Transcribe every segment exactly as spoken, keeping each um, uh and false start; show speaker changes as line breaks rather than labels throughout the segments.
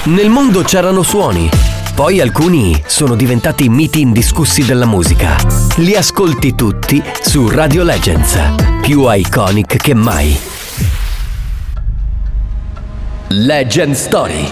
Nel mondo c'erano suoni, poi alcuni sono diventati miti indiscussi della musica. Li ascolti tutti su Radio Legends, più iconic che mai. Legend Story.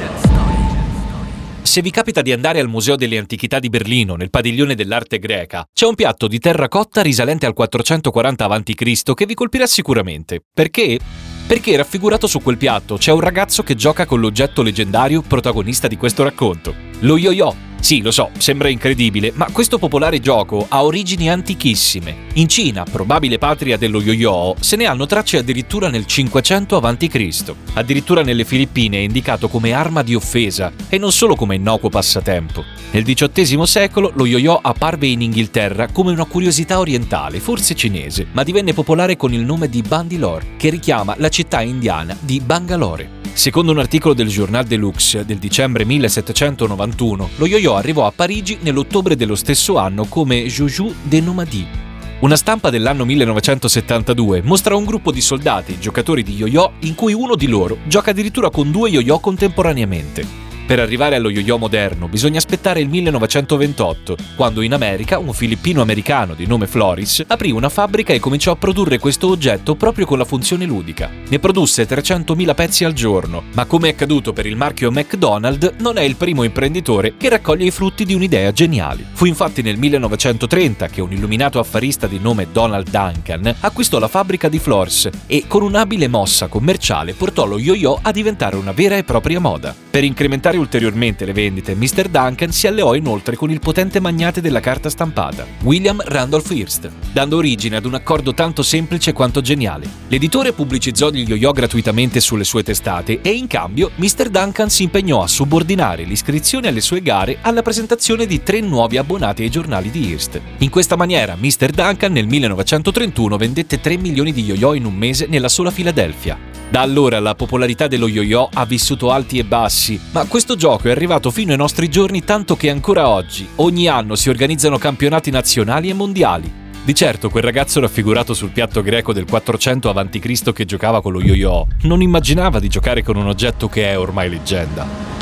Se vi capita di andare al Museo delle Antichità di Berlino, nel padiglione dell'arte greca, c'è un piatto di terracotta risalente al quattrocentoquaranta avanti Cristo che vi colpirà sicuramente. Perché? Perché raffigurato su quel piatto c'è un ragazzo che gioca con l'oggetto leggendario protagonista di questo racconto, lo yo-yo. Sì, lo so, sembra incredibile, ma questo popolare gioco ha origini antichissime. In Cina, probabile patria dello yo-yo, se ne hanno tracce addirittura nel cinquecento avanti Cristo. Addirittura nelle Filippine è indicato come arma di offesa e non solo come innocuo passatempo. Nel diciottesimo secolo lo yo-yo apparve in Inghilterra come una curiosità orientale, forse cinese, ma divenne popolare con il nome di Bandilore, che richiama la città indiana di Bangalore. Secondo un articolo del Journal de Luxe del dicembre millesettecentonovantuno, lo yo-yo arrivò a Parigi nell'ottobre dello stesso anno come Joujou de Nomadi. Una stampa dell'anno millenovecentosettantadue mostra un gruppo di soldati, giocatori di yo-yo, in cui uno di loro gioca addirittura con due yo-yo contemporaneamente. Per arrivare allo yo-yo moderno bisogna aspettare il millenovecentoventotto, quando in America un filippino-americano di nome Floris aprì una fabbrica e cominciò a produrre questo oggetto proprio con la funzione ludica. Ne produsse trecentomila pezzi al giorno, ma come è accaduto per il marchio McDonald's, non è il primo imprenditore che raccoglie i frutti di un'idea geniale. Fu infatti nel millenovecentotrenta che un illuminato affarista di nome Donald Duncan acquistò la fabbrica di Floris e con un'abile mossa commerciale portò lo yo-yo a diventare una vera e propria moda. Per incrementare ulteriormente le vendite, mister Duncan si alleò inoltre con il potente magnate della carta stampata, William Randolph Hearst, dando origine ad un accordo tanto semplice quanto geniale. L'editore pubblicizzò gli yo-yo gratuitamente sulle sue testate e in cambio mister Duncan si impegnò a subordinare l'iscrizione alle sue gare alla presentazione di tre nuovi abbonati ai giornali di Hearst. In questa maniera mister Duncan nel millenovecentotrentuno vendette tre milioni di yo-yo in un mese nella sola Filadelfia. Da allora la popolarità dello yo-yo ha vissuto alti e bassi, ma questo gioco è arrivato fino ai nostri giorni tanto che ancora oggi, ogni anno si organizzano campionati nazionali e mondiali. Di certo quel ragazzo raffigurato sul piatto greco del quattrocento avanti Cristo che giocava con lo yo-yo non immaginava di giocare con un oggetto che è ormai leggenda.